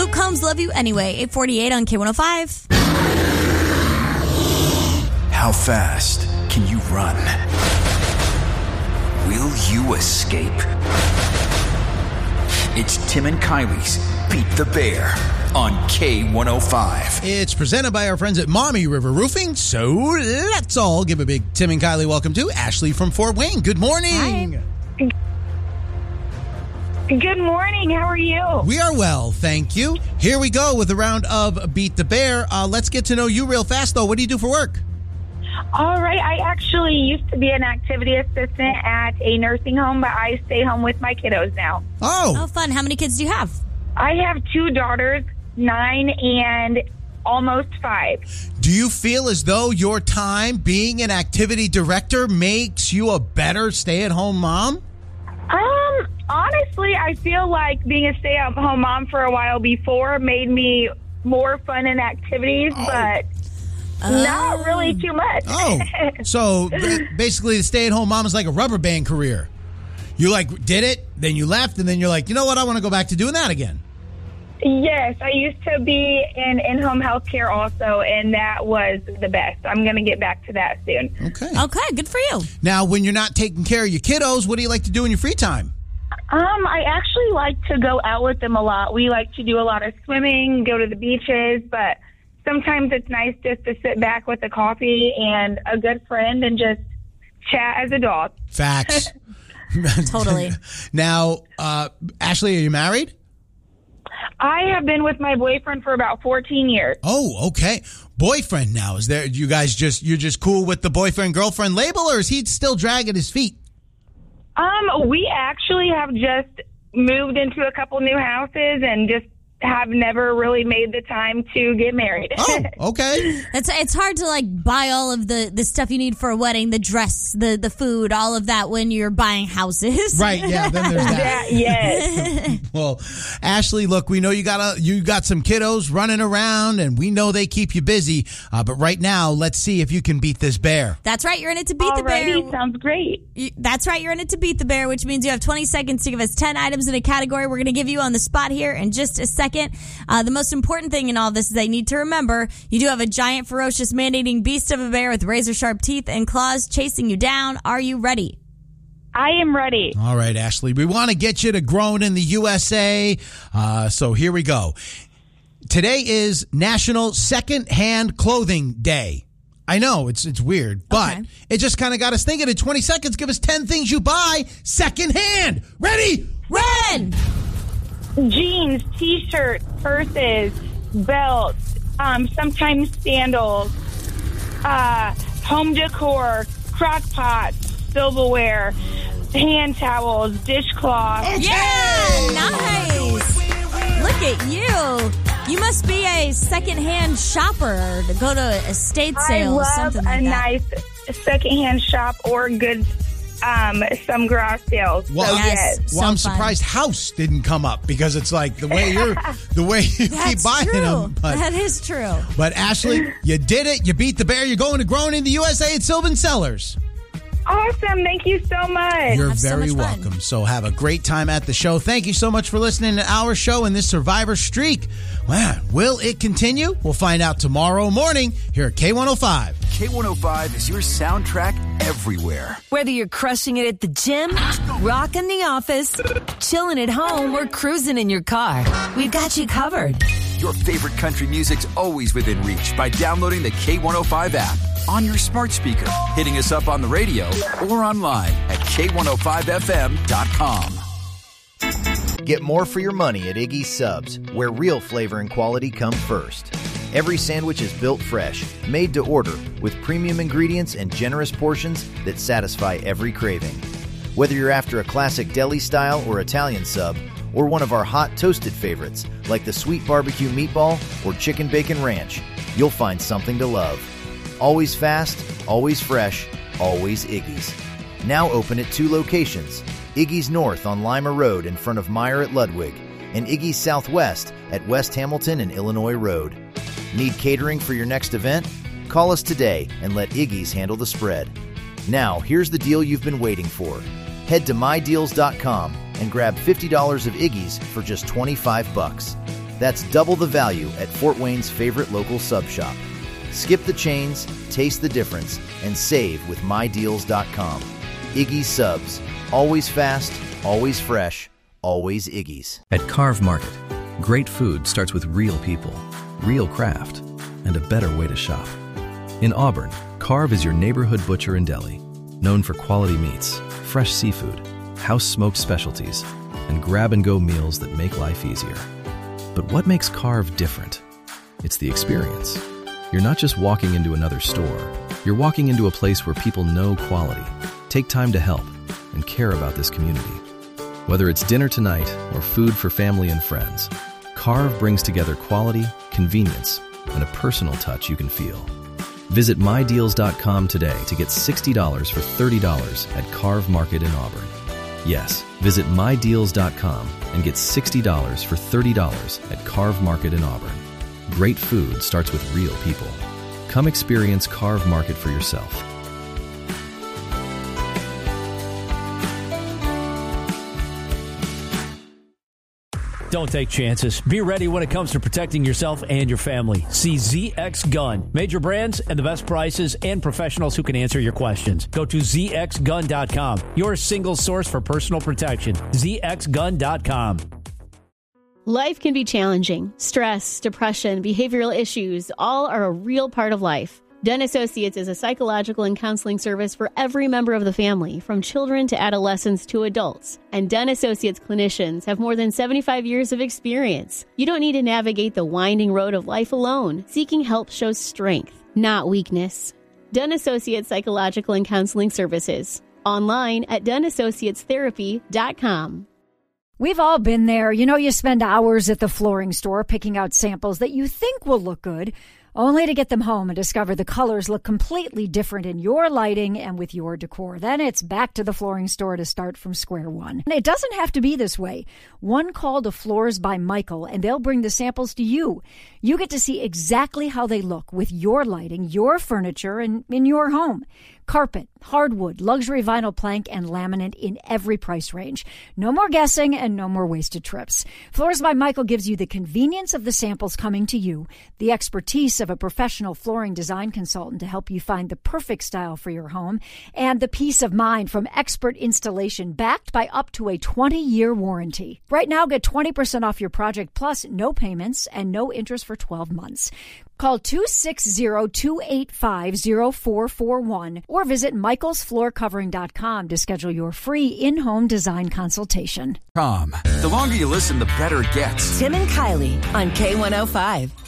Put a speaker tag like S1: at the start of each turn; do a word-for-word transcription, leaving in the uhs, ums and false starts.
S1: Luke Combs, Love You Anyway, eight forty-eight on K one oh five.
S2: How fast can you run? Will you escape? It's Tim and Kylie's Beat the Bear on K one oh five.
S3: It's presented by our friends at Mommy River Roofing. So let's all give a big Tim and Kylie welcome to Ashley from Fort Wayne. Good morning.
S1: Hi.
S4: Good morning. How are you?
S3: We are well, thank you. Here we go with a round of Beat the Bear. Uh, let's get to know you real fast, though. What do you do for work?
S4: All right. I actually used to be an activity assistant at a nursing home, but I stay home with my kiddos now.
S3: Oh.
S1: Oh, fun. How many kids do you have?
S4: I have two daughters, nine and almost five.
S3: Do you feel as though your time being an activity director makes you a better stay-at-home mom?
S4: Um, honestly, I feel like being a stay-at-home mom for a while before made me more fun in activities,
S3: Oh.
S4: but
S1: Oh.
S4: not really too much.
S3: Oh, so ba- basically the stay-at-home mom is like a rubber band career. You like did it, then you left, and then you're like, you know what, I want to go back to doing that again.
S4: Yes, I used to be in in-home healthcare also, and that was the best. I'm going to get back to that soon.
S3: Okay.
S1: Okay, good for you.
S3: Now, when you're not taking care of your kiddos, what do you like to do in your free time?
S4: Um, I actually like to go out with them a lot. We like to do a lot of swimming, go to the beaches, but sometimes it's nice just to sit back with a coffee and a good friend and just chat as adults.
S3: Facts.
S1: Totally.
S3: Now, uh, Ashley, are you married?
S4: I have been with my boyfriend for about fourteen years.
S3: Oh, okay. Boyfriend now. Is there, you guys just, you're just cool with the boyfriend-girlfriend label, or is he still dragging his feet?
S4: Um, we actually have just moved into a couple new houses and just have never really made the time to get married.
S3: Oh, okay.
S1: It's it's hard to like buy all of the, the stuff you need for a wedding, the dress, the, the food, all of that when you're buying houses.
S3: Right, yeah, then there's that.
S4: Yeah, yes.
S3: Well, Ashley, look, we know you got a, you got some kiddos running around, and we know they keep you busy. Uh, but right now, let's see if you can beat this bear.
S1: That's right. You're in it to beat the
S4: Alrighty,
S1: bear.
S4: sounds great.
S1: You- That's right. You're in it to beat the bear, which means you have twenty seconds to give us ten items in a category. We're going to give you on the spot here in just a second. Uh, the most important thing in all this is they need to remember you do have a giant, ferocious, man-eating beast of a bear with razor-sharp teeth and claws chasing you down. Are you ready?
S4: I am ready.
S3: All right, Ashley, we want to get you to Grown in the U S A. Uh, so here we go. Today is National Second-Hand Clothing Day. I know, it's it's weird, but
S1: Okay.
S3: it just kind of got us thinking. In twenty seconds, give us ten things you buy secondhand. Ready?
S1: Run!
S4: Jeans, T-shirts, purses, belts, um, sometimes sandals, uh, home decor, crock pots, silverware, hand towels, dishcloths.
S1: Yeah, nice. Look at you. You must be a secondhand shopper to go to estate
S4: I
S1: sales,
S4: love
S1: something like
S4: a
S1: that.
S4: nice secondhand shop or good um, some garage sales.
S3: Well,
S4: so,
S1: Yes.
S4: yes.
S3: Well,
S1: So
S3: I'm
S1: fun.
S3: surprised House didn't come up, because it's like the way you're, the way you keep
S1: That's
S3: buying
S1: true.
S3: them. But,
S1: That is true.
S3: but Ashley, you did it. You beat the bear. You're going to Grown in the U S A at Sylvan Sellers.
S4: Awesome. Thank you so much.
S3: You're
S1: Have so
S3: very
S1: much fun.
S3: welcome. So have a great time at the show. Thank you so much for listening to our show and this Survivor streak. Wow, will it continue? We'll find out tomorrow morning here at K one oh five.
S2: K one oh five is your soundtrack everywhere.
S5: Whether you're crushing it at the gym, rocking the office, chilling at home, or cruising in your car, we've got you covered.
S2: Your favorite country music's always within reach by downloading the K one oh five app on your smart speaker, hitting us up on the radio, or online at K one oh five F M dot com.
S6: Get more for your money at Iggy's Subs, where real flavor and quality come first. Every sandwich is built fresh, made to order, with premium ingredients and generous portions that satisfy every craving. Whether you're after a classic deli style or Italian sub, or one of our hot toasted favorites like the sweet barbecue meatball or chicken bacon ranch, you'll find something to love. Always fast, always fresh, always Iggy's. Now open at two locations, Iggy's North on Lima Road in front of Meyer at Ludwig, and Iggy's Southwest at West Hamilton and Illinois Road. Need catering for your next event? Call us today and let Iggy's handle the spread. Now, here's the deal you've been waiting for. Head to my deals dot com and grab fifty dollars of Iggy's for just twenty-five bucks. That's double the value at Fort Wayne's favorite local sub shop. Skip the chains, taste the difference, and save with my deals dot com. Iggy's Subs. Always fast, always fresh, always Iggy's.
S7: At Carve Market, great food starts with real people, real craft, and a better way to shop. In Auburn, Carve is your neighborhood butcher and deli, known for quality meats, fresh seafood, house-smoked specialties, and grab-and-go meals that make life easier. But what makes Carve different? It's the experience. You're not just walking into another store. You're walking into a place where people know quality, take time to help, and care about this community. Whether it's dinner tonight or food for family and friends, Carve brings together quality, convenience, and a personal touch you can feel. Visit my deals dot com today to get sixty dollars for thirty dollars at Carve Market in Auburn. Yes, visit my deals dot com and get sixty dollars for thirty dollars at Carve Market in Auburn. Great food starts with real people. Come experience Carve Market for yourself.
S8: Don't take chances. Be ready when it comes to protecting yourself and your family. See Z X Gun. Major brands and the best prices and professionals who can answer your questions. Go to Z X gun dot com. Your single source for personal protection. Z X gun dot com.
S9: Life can be challenging. Stress, depression, behavioral issues, all are a real part of life. Dunn Associates is a psychological and counseling service for every member of the family, from children to adolescents to adults. And Dunn Associates clinicians have more than seventy-five years of experience. You don't need to navigate the winding road of life alone. Seeking help shows strength, not weakness. Dunn Associates Psychological and Counseling Services. Online at Dunn Associates Therapy dot com.
S10: We've all been there. You know, you spend hours at the flooring store picking out samples that you think will look good, only to get them home and discover the colors look completely different in your lighting and with your decor. Then it's back to the flooring store to start from square one. And it doesn't have to be this way. One call to Floors by Michael, and they'll bring the samples to you. You get to see exactly how they look with your lighting, your furniture, and in your home. Carpet, hardwood, luxury vinyl plank, and laminate in every price range. No more guessing and no more wasted trips. Floors by Michael gives you the convenience of the samples coming to you, the expertise of a professional flooring design consultant to help you find the perfect style for your home, and the peace of mind from expert installation backed by up to a twenty-year warranty. Right now, get twenty percent off your project plus no payments and no interest for twelve months. Call two six zero, two eight five, zero four four one or visit michaels floor covering dot com to schedule your free in-home design consultation.
S2: Com. The longer you listen, the better it gets.
S5: Tim and Kylie on K one oh five.